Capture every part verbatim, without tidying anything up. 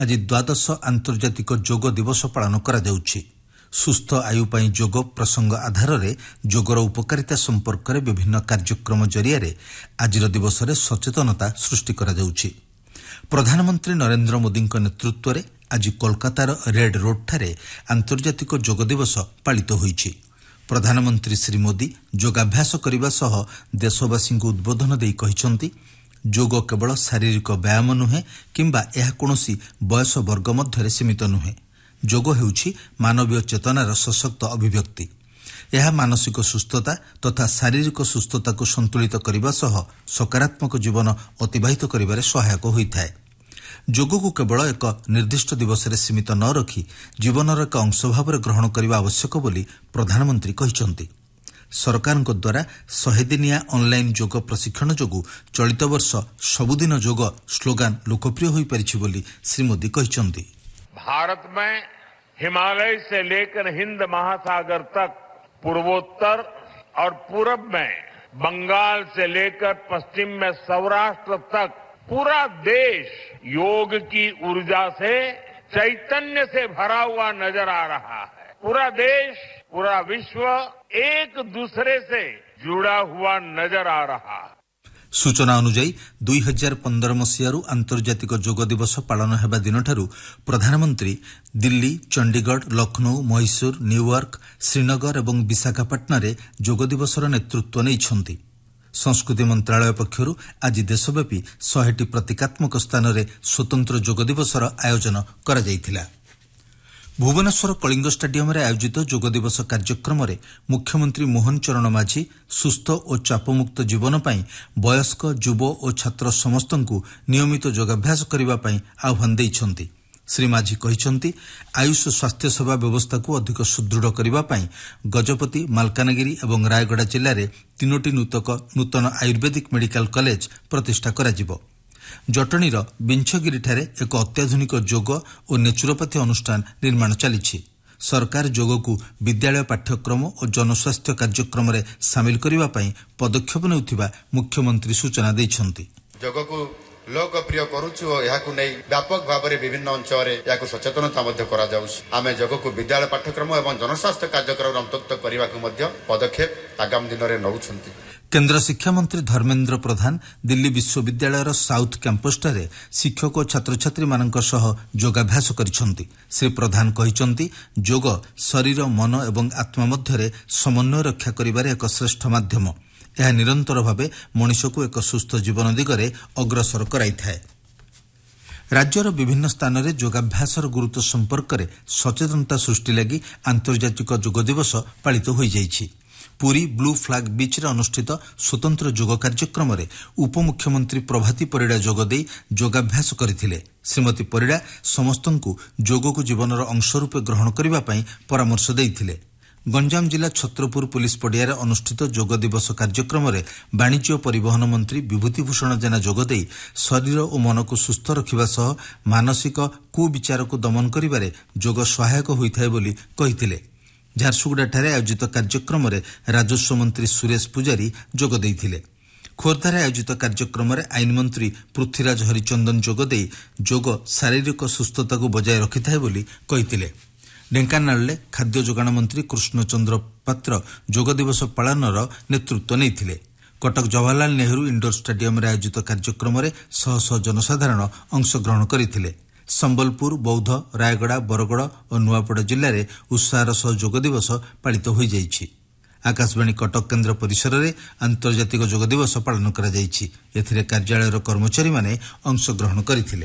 आज द्वादश आंतर्जातिक जोग दिवस पालन करा जाउछि। सुस्थ आयु पाई जोग प्रसंग आधार में जोगर उपकारिता संपर्क में विभिन्न कार्यक्रम जरिया आज दिवस में सचेतनता सृष्टि करा जाउछि। प्रधानमंत्री नरेंद्र मोदी नेतृत्व में आज कोलकातार रेड रोड ठारे आंतर्जातिक जोग दिवस पालित होइछि। प्रधानमंत्री श्री मोदी योगाभ्यास करने सह देशवासी को उद्बोधन देई कहिसंती जोग केवल शारीरिक व्यायाम नुहे किंबा यह कौनसी बयस वर्ग मध्य सीमित नुहे। जोग हेउछि मानवीय चेतनार सशक्त अभिव्यक्ति। यह मानसिक सुस्थता तथा शारीरिक सुस्थता को संतुलित करने सह सकारात्मक जीवन अतिबाहित करिबारे सहायक होइथाय। जोग को केवल एक निर्दिष्ट दिवस रे सीमित न रखी जीवनर एक अंश भाव ग्रहण करने आवश्यक बोली प्रधानमंत्री कहिसंती। सरकार द्वारा शहे दिनिया ऑनलाइन जोग प्रशिक्षण जोगु चलित वर्ष सबुदिन जोग स्लोगान लोकप्रिय होई परिछि बोली श्री मोदी कहिसंती। भारत में हिमालय से लेकर हिंद महासागर तक, पूर्वोत्तर और पूरब में बंगाल से लेकर पश्चिम में सौराष्ट्र तक पूरा देश योग की ऊर्जा से चैतन्य से भरा हुआ नजर आ रहा है। पूरा देश, पूरा विश्व एक दूसरे से जुड़ा हुआ नजर आ रहा है। सूचना अनुଯାयी दुई हजार पंदर मसीह आंतर्जातिक जोग दिवस पालन हेबा दिनठारू प्रधानमंत्री दिल्ली, चंडीगढ़, लखनऊ, मैसूर, न्यूयॉर्क, श्रीनगर और विशाखापट्टनम रे जोग दिवसर नेतृत्व नैछंती। संस्कृति मंत्रालय पक्षरु आज देशव्यापी शहेटी प्रतीकात्मक स्थान में स्वतंत्र जोग दिवसर आयोजन करा जायथिला। भुवनेश्वर कलिंग स्टाडियम रे आयोजित जोग दिवस कार्यक्रम में मुख्यमंत्री मोहन चरण माझी सुस्थ और चापमुक्त जीवन पाई वयस्क, युव और छात्र समस्तंकु नियमित योगाभ्यास करबा पाई आह्वान दैछंती। श्री माझी कहिसंती आयुष स्वास्थ्य सेवा व्यवस्था को अधिक सुदृढ़ करबा पाई गजपति, मालकानगिरी और रायगड़ा जिले में तीनोटी नूतन आयुर्वेदिक मेडिकल कॉलेज प्रतिष्ठा करा जिवो। जटणीर बिंछगिरिठारे एक अत्याधुनिक जोग और नेचुरोपैथी अनुष्ठान निर्माण चलिछि। सरकार जोग को विद्यालय पाठ्यक्रम और जनस्वास्थ्य कार्यक्रम में सामिल करबा पाई पदक्षेप नेउथिबा मुख्यमंत्री सूचना दैछंती। जोग को लोकप्रिय करुछु और याकु नै व्यापक भाव में विभिन्न अंचल में याकु सचेतनता मध्य करा जाउछि। आमे जोग को विद्यालय पाठ्यक्रम और जनस्वास्थ्य कार्यक्रम अंतर्गत करबा को मध्य पदक्षेप आगामी दिन में नउछंती। केन्द्र शिक्षा मंत्री धर्मेन्द्र प्रधान दिल्ली विश्वविद्यालय साउथ कैंपसଠାରେ शिक्षक और छात्र छात्री मानक सह योगाभ्यास करिसंती। श्री प्रधान कहिसंती जोग शरीर, मन एवं आत्मा मध्यरे समन्वय रक्षा करिबारे एक श्रेष्ठ माध्यम। यह निरंतर भावे मनुष्य को एक सुस्थ जीवन दिगरे अग्रसर कराइथाय। राज्यर विभिन्न स्थान में योगाभ्यासर गुरुत्व संपर्क में सचेतनता सृष्टि लगी आंतर्जातिक जोग दिवस पालित हो जाइछि। पुरी ब्लू फ्लैग बीच रे अनुष्ठित स्वतंत्र जोग कार्यक्रम में उपमुख्यमंत्री प्रभाती परिड़ा जोग दे योगाभ्यास करथिले। श्रीमती परिड़ा समस्तंकु जोग को जीवनर अंश रूपे ग्रहण करबा पई परामर्श देइथिले। गंजाम जिला छत्रपुर पुलिस पड़िया अनुष्ठित जोग दिवस कार्यक्रम में वाणिज्य परिवहन मंत्री विभूतिभूषण जेना जोग दे शरीर और मन को सुस्थ रखिबा सह मानसिक कुविचार को दमन करिबारे जोग सहायक होइथाय बोली कहिथिले। झारसुगुड़ाଠାରେ आयोजित कार्यक्रम में राजस्व मंत्री सुरेश पुजारी जोग देइथिले। खोर्धारे आयोजित कार्यक्रम में आईन मंत्री पृथ्वीराज हरिचंदन जोग दे जोग शारीरिक सुस्थता को बजाय रखिथाय बोली कहिथिले। ढेंकानाल खाद्य जोगाण मंत्री कृष्णचंद्र पात्र जोग दिवस पालनर नेतृत्व नैथिले। कटक जवाहरलाल नेहरू इंडोर स्टाडियम रे आयोजित कार्यक्रम में शह शह जनसाधारण अंशग्रहण करथिले। संबलपुर, बौद्ध, रायगड़ा, बरगड़ और नुआपड़ा जिले में उत्साहर सह जोग दिवस पालित हो जाइछि। आकाशवाणी कटक केन्द्र परिसर में आंतर्जातिक जोग दिवस पालन करा जाइछि। एथिरे कार्यालयर कर्मचारी माने अंशग्रहण करथिले।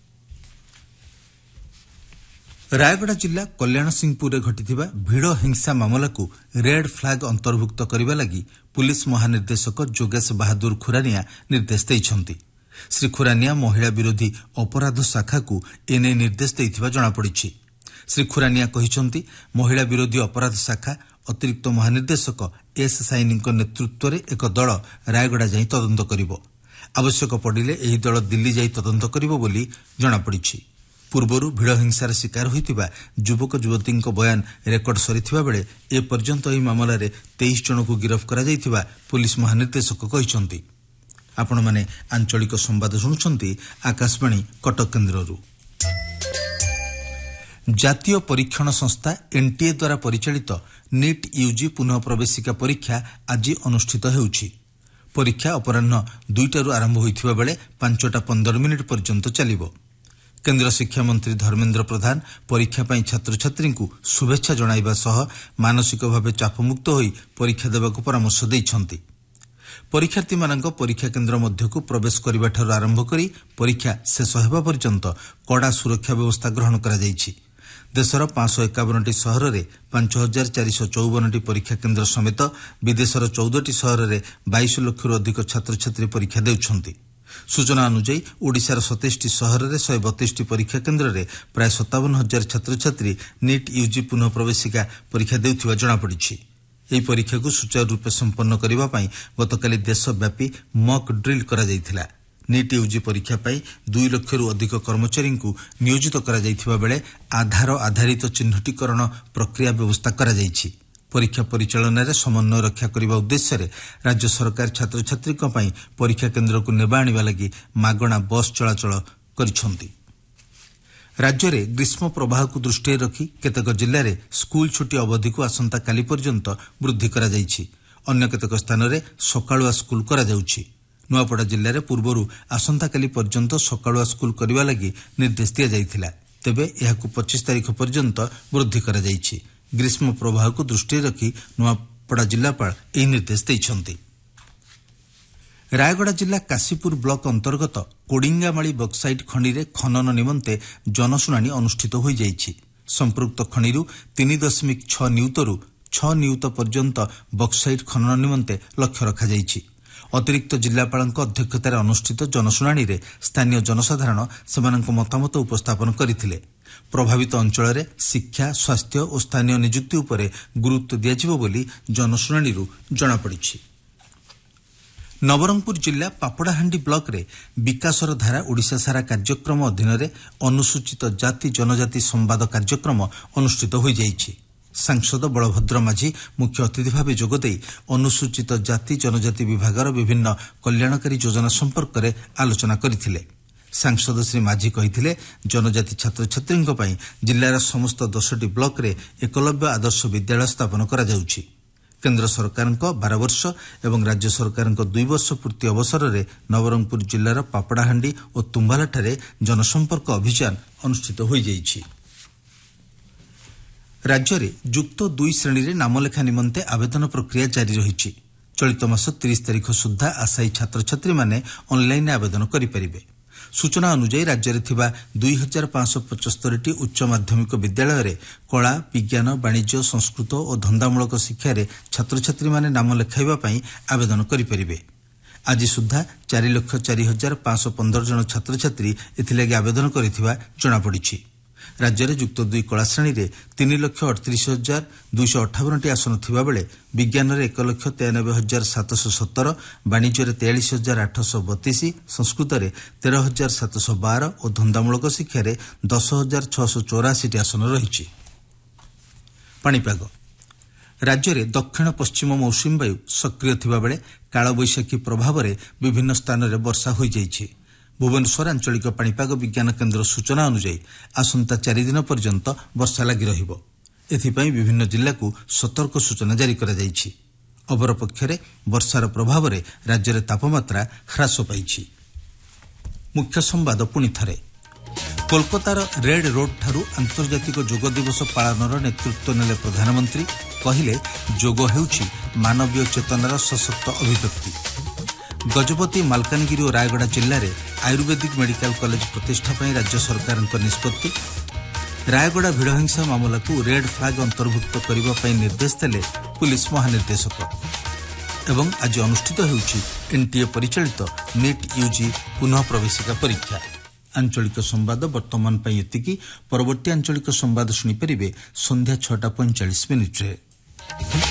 रायगड़ा जिला कल्याण सिंहपुर घटिथिबा भिड़ हिंसा मामला को रेड फ्लैग अंतर्भुक्त करबा लागि पुलिस महानिर्देशक जोगेश बहादुर खुरानिया निर्देश दैछंती। श्री खुरानिया महिला विरोधी अपराध शाखा को एने निर्देश देइथिबा जणा पड़िछि। श्री खुरानिया कहिसंती महिला विरोधी अपराध शाखा अतिरिक्त महानिर्देशक एस साइनीଙ୍କ नेतृत्व एक दल रायगड़ा जाई तदंत करिवो। आवश्यक पड़िले एही दल दिल्ली जाई तदंत करिवो बोली जणा पड़िछि। पूर्वरु भिड़ हिंसार शिकार होइतिबा युवक युवतीଙ୍କ बयान रेकर्ड सरिथिबा बेले ए पर्यंत एही मामला रे तेईस जन को गिरफ्त करा जाइतिबा पुलिस महानिर्देशक कहिसंती। आपण माने आंचलिक संवाद शुणुछंती आकाशवाणी कटक केन्द्ररू। ଜାତୀୟ ପରୀକ୍ଷଣ ସଂସ୍ଥା ଏନ୍ଟିଏ ଦ୍ୱାରା ପରିଚାଳିତ ନିଟ୍ ୟୁଜି ପୁନଃ ପ୍ରବେଶିକା ପରୀକ୍ଷା ଆଜି ଅନୁଷ୍ଠିତ ହେଉଛି। ପରୀକ୍ଷା ଅପରାହ୍ନ ଦୁଇଟାରୁ ଆରମ୍ଭ ହୋଇଥିବା ବେଳେ ପାଞ୍ଚଟା ପନ୍ଦର ମିନିଟ୍ ପର୍ଯ୍ୟନ୍ତ ଚାଲିବ। କେନ୍ଦ୍ର ଶିକ୍ଷାମନ୍ତ୍ରୀ ଧର୍ମେନ୍ଦ୍ର ପ୍ରଧାନ ପରୀକ୍ଷା ପାଇଁ ଛାତ୍ରଛାତ୍ରୀଙ୍କୁ ଶୁଭେଚ୍ଛା ଜଣାଇବା ସହ ମାନସିକ ଭାବେ ଚାପମୁକ୍ତ ହୋଇ ପରୀକ୍ଷା ଦେବାକୁ ପରାମର୍ଶ ଦେଇଛନ୍ତି। ପରୀକ୍ଷାର୍ଥୀମାନଙ୍କ ପରୀକ୍ଷା କେନ୍ଦ୍ର ମଧ୍ୟକୁ ପ୍ରବେଶ କରିବାଠାରୁ ଆରମ୍ଭ କରି ପରୀକ୍ଷା ଶେଷ ହେବା ପର୍ଯ୍ୟନ୍ତ କଡ଼ା ସୁରକ୍ଷା ବ୍ୟବସ୍ଥା ଗ୍ରହଣ କରାଯାଇଛି। ଦେଶର ପାଞ୍ଚଶହ ଏକାବନଟି ସହରରେ ପାଞ୍ଚ ହଜାର ଚାରିଶହ ଚଉବନଟି ପରୀକ୍ଷା କେନ୍ଦ୍ର ସମେତ ବିଦେଶର ଚଉଦଟି ସହରରେ ବାଇଶ ଲକ୍ଷରୁ ଅଧିକ ଛାତ୍ରଛାତ୍ରୀ ପରୀକ୍ଷା ଦେଉଛନ୍ତି। ସୂଚନା ଅନୁଯାୟୀ ଓଡ଼ିଶାର ସତେଇଶଟି ସହରରେ ଶହେ ବତିଶଟି ପରୀକ୍ଷା କେନ୍ଦ୍ରରେ ପ୍ରାୟ ସତାବନ ହଜାର ଛାତ୍ରଛାତ୍ରୀ ନିଟ୍ ୟୁଜି ପୁନଃ ପ୍ରବେଶିକା ପରୀକ୍ଷା ଦେଉଥିବା ଜଣାପଡ଼ିଛି। ଏହି ପରୀକ୍ଷାକୁ ସୁଚାରୁ ରୂପେ ସମ୍ପନ୍ନ କରିବା ପାଇଁ ଗତକାଲି ଦେଶବ୍ୟାପୀ ମକ୍ ଡ୍ରିଲ୍ କରାଯାଇଥିଲା। ନିଟ୍ ୟୁଜି ପରୀକ୍ଷା ପାଇଁ ଦୁଇ ଲକ୍ଷରୁ ଅଧିକ କର୍ମଚାରୀଙ୍କୁ ନିୟୋଜିତ କରାଯାଇଥିବା ବେଳେ ଆଧାର ଆଧାରିତ ଚିହ୍ନଟୀକରଣ ପ୍ରକ୍ରିୟା ବ୍ୟବସ୍ଥା କରାଯାଇଛି। ପରୀକ୍ଷା ପରିଚାଳନାରେ ସମନ୍ୱୟ ରକ୍ଷା କରିବା ଉଦ୍ଦେଶ୍ୟରେ ରାଜ୍ୟ ସରକାର ଛାତ୍ରଛାତ୍ରୀଙ୍କ ପାଇଁ ପରୀକ୍ଷା କେନ୍ଦ୍ରକୁ ନେବା ଆଣିବା ଲାଗି ମାଗଣା ବସ୍ ଚଳାଚଳ କରିଛନ୍ତି। ରାଜ୍ୟରେ ଗ୍ରୀଷ୍ମ ପ୍ରବାହକୁ ଦୃଷ୍ଟିରେ ରଖି କେତେକ ଜିଲ୍ଲାରେ ସ୍କୁଲ ଛୁଟି ଅବଧିକୁ ଆସନ୍ତାକାଲି ପର୍ଯ୍ୟନ୍ତ ବୃଦ୍ଧି କରାଯାଇଛି। ଅନ୍ୟ କେତେକ ସ୍ଥାନରେ ସକାଳୁଆ ସ୍କୁଲ କରାଯାଉଛି। ନୂଆପଡ଼ା ଜିଲ୍ଲାରେ ପୂର୍ବରୁ ଆସନ୍ତାକାଲି ପର୍ଯ୍ୟନ୍ତ ସକାଳୁଆ ସ୍କୁଲ କରିବା ଲାଗି ନିର୍ଦ୍ଦେଶ ଦିଆଯାଇଥିଲା। ତେବେ ଏହାକୁ ପଚିଶ ତାରିଖ ପର୍ଯ୍ୟନ୍ତ ବୃଦ୍ଧି କରାଯାଇଛି। ଗ୍ରୀଷ୍ମ ପ୍ରବାହକୁ ଦୃଷ୍ଟିରେ ରଖି ନୂଆପଡ଼ା ଜିଲ୍ଲାପାଳ ଏହି ନିର୍ଦ୍ଦେଶ ଦେଇଛନ୍ତି। ରାୟଗଡ଼ା ଜିଲ୍ଲା କାଶୀପୁର ବ୍ଲକ ଅନ୍ତର୍ଗତ କୋଡିଙ୍ଗାମାଳି ବକ୍ସାଇଟ୍ ଖଣିରେ ଖନନ ନିମନ୍ତେ ଜନଶୁଣାଣି ଅନୁଷ୍ଠିତ ହୋଇଯାଇଛି। ସମ୍ପୃକ୍ତ ଖଣିରୁ ତିନି ଦଶମିକ ଛଅ ନିୟୁତରୁ ଛଅ ନିୟୁତ ପର୍ଯ୍ୟନ୍ତ ବକ୍ସାଇଟ୍ ଖନନ ନିମନ୍ତେ ଲକ୍ଷ୍ୟ ରଖାଯାଇଛି। ଅତିରିକ୍ତ ଜିଲ୍ଲାପାଳଙ୍କ ଅଧ୍ୟକ୍ଷତାରେ ଅନୁଷ୍ଠିତ ଜନଶୁଣାଣିରେ ସ୍ଥାନୀୟ ଜନସାଧାରଣ ସେମାନଙ୍କ ମତାମତ ଉପସ୍ଥାପନ କରିଥିଲେ। ପ୍ରଭାବିତ ଅଞ୍ଚଳରେ ଶିକ୍ଷା, ସ୍ୱାସ୍ଥ୍ୟ ଓ ସ୍ଥାନୀୟ ନିଯୁକ୍ତି ଉପରେ ଗୁରୁତ୍ୱ ଦିଆଯିବ ବୋଲି ଜନଶୁଣାଣିରୁ ଜଣାପଡ଼ିଛି। ନବରଙ୍ଗପୁର ଜିଲ୍ଲା ପାପଡ଼ାହାଣ୍ଡି ବ୍ଲକରେ ବିକାଶର ଧାରା ଓଡ଼ିଶା ସାରା କାର୍ଯ୍ୟକ୍ରମ ଅଧୀନରେ ଅନୁସୂଚିତ ଜାତି ଜନଜାତି ସମ୍ବାଦ କାର୍ଯ୍ୟକ୍ରମ ଅନୁଷ୍ଠିତ ହୋଇଯାଇଛି। ସାଂସଦ ବଳଭଦ୍ର ମାଝୀ ମୁଖ୍ୟ ଅତିଥି ଭାବେ ଯୋଗଦେଇ ଅନୁସୂଚିତ ଜାତି ଜନଜାତି ବିଭାଗର ବିଭିନ୍ନ କଲ୍ୟାଣକାରୀ ଯୋଜନା ସମ୍ପର୍କରେ ଆଲୋଚନା କରିଥିଲେ। ସାଂସଦ ଶ୍ରୀ ମାଝୀ କହିଥିଲେ, ଜନଜାତି ଛାତ୍ରଛାତ୍ରୀଙ୍କ ପାଇଁ ଜିଲ୍ଲାର ସମସ୍ତ ଦଶଟି ବ୍ଲକରେ ଏକଲବ୍ୟ ଆଦର୍ଶ ବିଦ୍ୟାଳୟ ସ୍ଥାପନ କରାଯାଉଛି। କେନ୍ଦ୍ର ସରକାରଙ୍କ ବାର ବର୍ଷ ଏବଂ ରାଜ୍ୟ ସରକାରଙ୍କ ଦୁଇ ବର୍ଷ ପୂର୍ତ୍ତି ଅବସରରେ ନବରଙ୍ଗପୁର ଜିଲ୍ଲାର ପାପଡ଼ାହାଣ୍ଡି ଓ ତୁମ୍ବାଲାଠାରେ ଜନସମ୍ପର୍କ ଅଭିଯାନ ଅନୁଷ୍ଠିତ ହୋଇଯାଇଛି। ରାଜ୍ୟରେ ଯୁକ୍ତ ଦୁଇ ଶ୍ରେଣୀରେ ନାମଲେଖା ନିମନ୍ତେ ଆବେଦନ ପ୍ରକ୍ରିୟା ଜାରି ରହିଛି। ଚଳିତ ମାସ ତିରିଶ ତାରିଖ ସୁଦ୍ଧା ଆଶାୟୀ ଛାତ୍ରଛାତ୍ରୀମାନେ ଅନ୍ଲାଇନ୍ରେ ଆବେଦନ କରିପାରିବେ। ସୂଚନା ଅନୁଯାୟୀ ରାଜ୍ୟରେ ଥିବା ଦୁଇ ହଜାର ପାଞ୍ଚଶହ ପଚସ୍ତରୀଟି ଉଚ୍ଚ ମାଧ୍ୟମିକ ବିଦ୍ୟାଳୟରେ କଳା, ବିଜ୍ଞାନ, ବାଣିଜ୍ୟ, ସଂସ୍କୃତ ଓ ଧନ୍ଦାମୂଳକ ଶିକ୍ଷାରେ ଛାତ୍ରଛାତ୍ରୀମାନେ ନାମ ଲେଖାଇବା ପାଇଁ ଆବେଦନ କରିପାରିବେ। ଆଜି ସୁଦ୍ଧା ଚାରି ଲକ୍ଷ ଚାରି ହଜାର ପାଞ୍ଚଶହ ପନ୍ଦର ଜଣ ଛାତ୍ରଛାତ୍ରୀ ଏଥିଲାଗି ଆବେଦନ କରିଥିବା ଜଣାପଡ଼ିଛି। ରାଜ୍ୟରେ ଯୁକ୍ତ ଦୁଇ କଳା ଶ୍ରେଣୀରେ ତିନି ଲକ୍ଷ ଅଠତିରିଶ ହଜାର ଦୁଇଶହ ଅଠାବନଟି ଆସନ ଥିବାବେଳେ ବିଜ୍ଞାନରେ ଏକ ଲକ୍ଷ ତେୟାନବେ ହଜାର ସାତଶହ ସତର, ବାଣିଜ୍ୟରେ ତେୟାଳିଶ ହଜାର ଆଠଶହ ବତିଶ, ସଂସ୍କୃତରେ ତେର ହଜାର ସାତଶହ ବାର ଓ ଧନ୍ଦାମୂଳକ ଶିକ୍ଷାରେ ଦଶ ହଜାର ଛଅଶହ ଚଉରାଶୀଟି ଆସନ ରହିଛି। ପାଣିପାଗ। ରାଜ୍ୟରେ ଦକ୍ଷିଣ ପଶ୍ଚିମ ମୌସୁମୀ ବାୟୁ ସକ୍ରିୟ ଥିବାବେଳେ କାଳବୈଶାଖୀ ପ୍ରଭାବରେ ବିଭିନ୍ନ ସ୍ଥାନରେ ବର୍ଷା ହୋଇଯାଇଛି। ଭୁବନେଶ୍ୱର ଆଞ୍ଚଳିକ ପାଣିପାଗ ବିଜ୍ଞାନ କେନ୍ଦ୍ର ସୂଚନା ଅନୁଯାୟୀ ଆସନ୍ତା ଚାରିଦିନ ପର୍ଯ୍ୟନ୍ତ ବର୍ଷା ଲାଗି ରହିବ। ଏଥିପାଇଁ ବିଭିନ୍ନ ଜିଲ୍ଲାକୁ ସତର୍କ ସୂଚନା ଜାରି କରାଯାଇଛି। ଅପରପକ୍ଷରେ ବର୍ଷାର ପ୍ରଭାବରେ ରାଜ୍ୟରେ ତାପମାତ୍ରା ହ୍ରାସ ପାଇଛି। ମୁଖ୍ୟ ସମ୍ବାଦ ପୁଣି ଥରେ। କୋଲକାତାର ରେଡ୍ ରୋଡ୍ଠାରୁ ଆନ୍ତର୍ଜାତିକ ଯୋଗ ଦିବସ ପାଳନର ନେତୃତ୍ୱ ନେଲେ ପ୍ରଧାନମନ୍ତ୍ରୀ। କହିଲେ, ଯୋଗ ହେଉଛି ମାନବୀୟ ଚେତନାର ସଶକ୍ତ ଅଭିବ୍ୟକ୍ତି। ଗଜପତି, ମାଲକାନଗିରି ଓ ରାୟଗଡ଼ା ଜିଲ୍ଲାରେ ଆୟୁର୍ବେଦିକ ମେଡିକାଲ କଲେଜ ପ୍ରତିଷ୍ଠା ପାଇଁ ରାଜ୍ୟ ସରକାରଙ୍କ ନିଷ୍ପତ୍ତି। ରାୟଗଡ଼ା ଭିଡ଼ ହିଂସା ମାମଲାକୁ ରେଡ୍ ଫ୍ଲାଗ୍ ଅନ୍ତର୍ଭୁକ୍ତ କରିବା ପାଇଁ ନିର୍ଦ୍ଦେଶ ଦେଲେ ପୁଲିସ ମହାନିର୍ଦ୍ଦେଶକ। ଏବଂ ଆଜି ଅନୁଷ୍ଠିତ ହେଉଛି ଏନ୍ଟିଏ ପରିଚାଳିତ ନିଟ୍ ୟୁଜି ପୁନଃ ପ୍ରବେଶିକା ପରୀକ୍ଷା। ଆଞ୍ଚଳିକ ସମ୍ବାଦ ବର୍ତ୍ତମାନ ପାଇଁ ଏତିକି। ପରବର୍ତ୍ତୀ ଆଞ୍ଚଳିକ ସମ୍ବାଦ ଶୁଣିପାରିବେ ସନ୍ଧ୍ୟା ଛଅଟା ପଇଁଚାଳିଶ ମିନିଟ୍ରେ।